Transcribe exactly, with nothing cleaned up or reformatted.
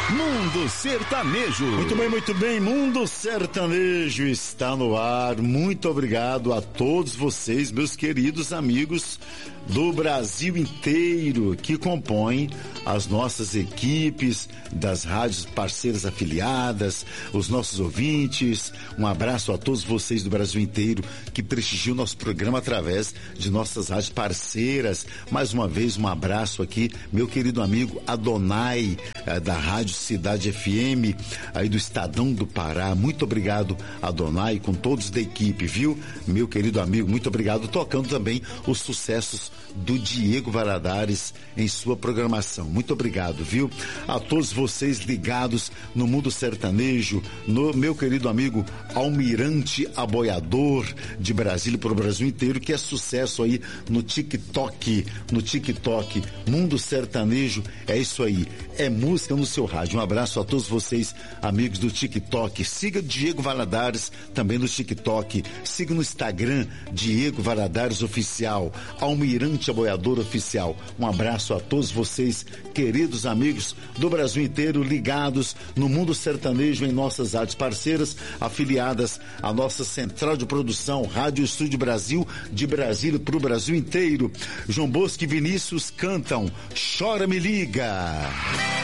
Mundo Sertanejo. Muito bem, muito bem. Mundo Sertanejo está no ar. Muito obrigado a todos vocês, meus queridos amigos do Brasil inteiro que compõem as nossas equipes das rádios parceiras afiliadas, os nossos ouvintes. Um abraço a todos vocês do Brasil inteiro que prestigiam nosso programa através de nossas rádios parceiras. Mais uma vez, um abraço aqui, meu querido amigo Adonai, eh, da Rádio Cidade F M, aí do Estadão do Pará. Muito obrigado, Adonai, com todos da equipe, viu? Meu querido amigo, muito obrigado. Tocando também os sucessos do Diego Valadares em sua programação. Muito obrigado, viu? A todos vocês ligados no Mundo Sertanejo, no meu querido amigo Almirante Aboiador de Brasília para o Brasil inteiro, que é sucesso aí no TikTok, no TikTok. Mundo Sertanejo, é isso aí, é música no seu rádio. Um abraço a todos vocês, amigos do TikTok. Siga Diego Valadares também no TikTok. Siga no Instagram, Diego Valadares Oficial, Almirante Aboiador Oficial. Um abraço a todos vocês, queridos amigos do Brasil inteiro, ligados no Mundo Sertanejo em nossas rádios parceiras, afiliadas à nossa central de produção, Rádio Estúdio Brasil, de Brasília para o Brasil inteiro. João Bosco e Vinícius cantam Chora Me Liga.